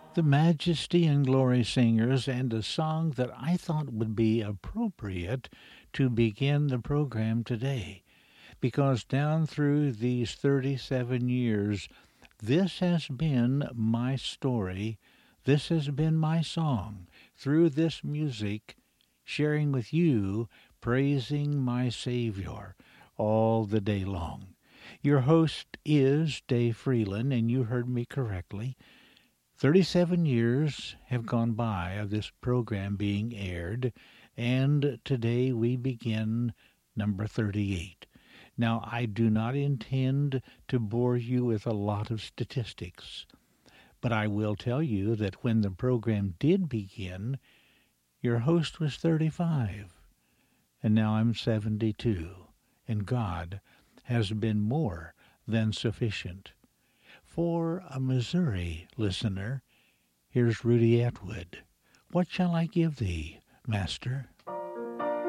the Majesty and Glory Singers, and a song that I thought would be appropriate to begin the program today. Because down through these 37 years, this has been my story. This has been my song. Through this music, sharing with you, praising my Savior all the day long. Your host is Dave Freeland, and you heard me correctly. 37 years have gone by of this program being aired, and today we begin number 38. Now, I do not intend to bore you with a lot of statistics, but I will tell you that when the program did begin, your host was 35, and now I'm 72, and God has been more than sufficient. For a Missouri listener, here's Rudy Atwood. What shall I give thee, Master?